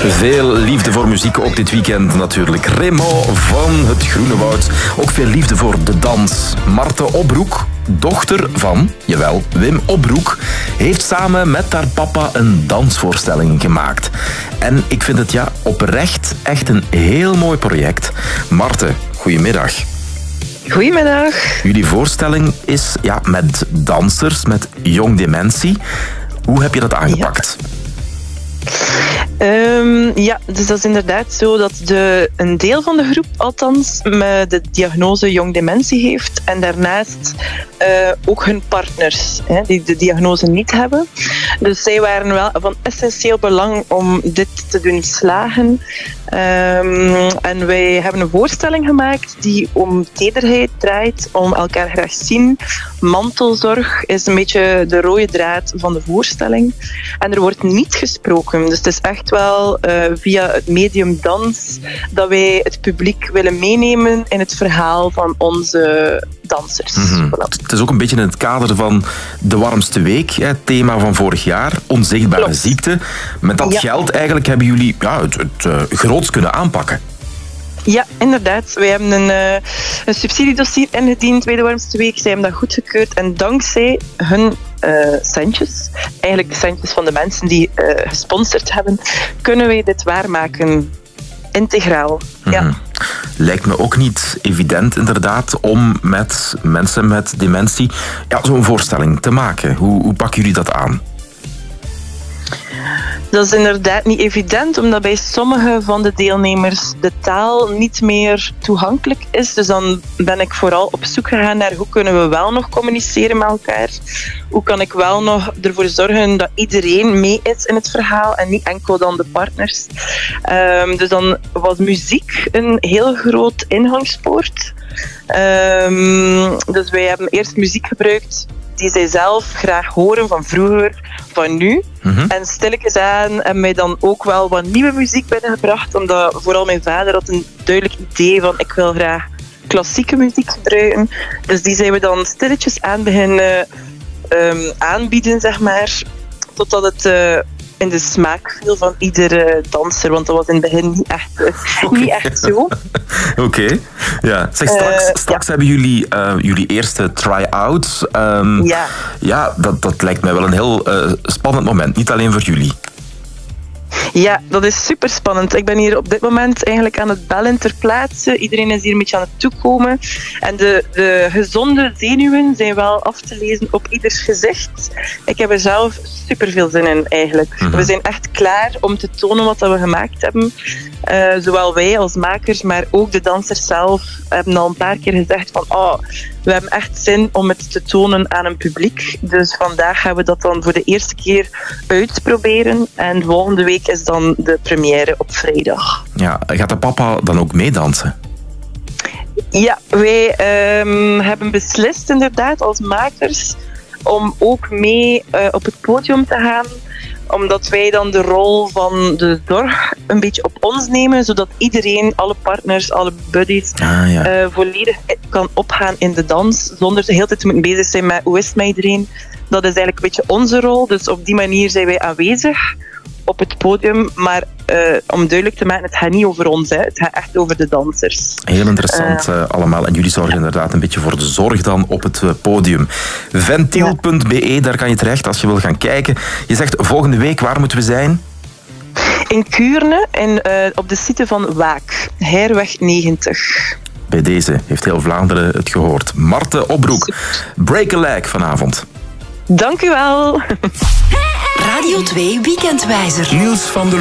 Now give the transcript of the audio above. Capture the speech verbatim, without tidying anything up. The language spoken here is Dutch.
Veel liefde voor muziek, ook dit weekend natuurlijk. Remo van het Groene Woud. Ook veel liefde voor de dans. Marthe Opbroek, dochter van, jawel, Wim Opbroek, heeft samen met haar papa een dansvoorstelling gemaakt. En ik vind het ja oprecht echt een heel mooi project. Marthe, goedemiddag. Goedemiddag. Jullie voorstelling is ja, met dansers, met jong dementie. Hoe heb je dat aangepakt? Ja. Um, ja, dus dat is inderdaad zo dat de, een deel van de groep althans de diagnose jong dementie heeft en daarnaast uh, ook hun partners hè, die de diagnose niet hebben. Dus zij waren wel van essentieel belang om dit te doen slagen. Um, en wij hebben een voorstelling gemaakt die om tederheid draait, om elkaar graag zien. Mantelzorg is een beetje de rode draad van de voorstelling. En er wordt niet gesproken. Dus het is echt wel uh, via het medium dans dat wij het publiek willen meenemen in het verhaal van onze dansers. Mm-hmm. Voilà. Het is ook een beetje in het kader van de warmste week, het thema van vorig jaar, onzichtbare Klopt. ziekte. Met dat ja. geld eigenlijk hebben jullie ja, het, het uh, groots kunnen aanpakken. Ja, inderdaad. Wij hebben een, uh, een subsidiedossier ingediend bij de warmste week. Zij hebben dat goedgekeurd en dankzij hun uh, centjes, eigenlijk de centjes van de mensen die uh, gesponsord hebben, kunnen wij dit waarmaken. Integraal. Ja. Mm-hmm. Lijkt me ook niet evident inderdaad om met mensen met dementie ja, zo'n voorstelling te maken. Hoe, hoe pakken jullie dat aan? Dat is inderdaad niet evident, omdat bij sommige van de deelnemers de taal niet meer toegankelijk is. Dus dan ben ik vooral op zoek gegaan naar hoe kunnen we wel nog communiceren met elkaar. Hoe kan ik wel nog ervoor zorgen dat iedereen mee is in het verhaal en niet enkel dan de partners. Um, dus dan was muziek een heel groot ingangspoort. Um, dus wij hebben eerst muziek gebruikt die zij zelf graag horen van vroeger, van nu. Mm-hmm. En stilletjes aan hebben wij dan ook wel wat nieuwe muziek binnengebracht, omdat vooral mijn vader had een duidelijk idee van ik wil graag klassieke muziek gebruiken. Dus die zijn we dan stilletjes aan beginnen um, aanbieden, zeg maar, totdat het uh, in de smaak viel van iedere danser, want dat was in het begin niet echt, uh, okay. niet echt zo. Oké, okay. ja. Zeg, straks, uh, straks ja. hebben jullie uh, jullie eerste try-out. Um, ja, ja dat, dat lijkt mij wel een heel uh, spannend moment, niet alleen voor jullie. Ja, dat is super spannend. Ik ben hier op dit moment eigenlijk aan het bellen ter plaatse. Iedereen is hier een beetje aan het toekomen. En de, de gezonde zenuwen zijn wel af te lezen op ieders gezicht. Ik heb er zelf super veel zin in eigenlijk. Mm-hmm. We zijn echt klaar om te tonen wat we gemaakt hebben. Uh, zowel wij als makers, maar ook de dansers zelf hebben al een paar keer gezegd van oh, we hebben echt zin om het te tonen aan een publiek. Dus vandaag gaan we dat dan voor de eerste keer uitproberen. En volgende week is dan de première op vrijdag. Ja, gaat de papa dan ook meedansen? Ja, wij um, hebben beslist inderdaad als makers om ook mee uh, op het podium te gaan, omdat wij dan de rol van de zorg een beetje op ons nemen, zodat iedereen, alle partners, alle buddies, ah, ja. uh, volledig kan opgaan in de dans, zonder de hele tijd te moeten bezig zijn met hoe is het met iedereen. Dat is eigenlijk een beetje onze rol, dus op die manier zijn wij aanwezig op het podium, maar uh, om duidelijk te maken, het gaat niet over ons, hè. Het gaat echt over de dansers. Heel interessant uh, uh, allemaal. En jullie zorgen ja. inderdaad een beetje voor de zorg dan op het uh, podium. Ventiel punt be, ja. daar kan je terecht als je wil gaan kijken. Je zegt volgende week, waar moeten we zijn? In Kuurne, in, uh, op de site van Waak, Heirweg negentig. Bij deze heeft heel Vlaanderen het gehoord. Marthe Opbroek, Break a Leg vanavond. Dank u wel. Radio twee Weekendwijzer. Niels van der